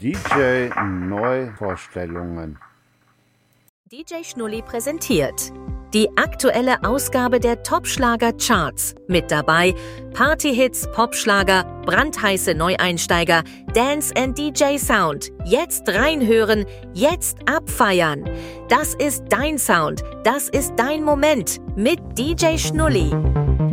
DJ Neuvorstellungen. DJ Schnulli präsentiert die aktuelle Ausgabe der Top-Schlager-Charts. Mit dabei Partyhits, Popschlager, brandheiße Neueinsteiger, Dance and DJ Sound. Jetzt reinhören, jetzt abfeiern. Das ist dein Sound, das ist dein Moment mit DJ Schnulli.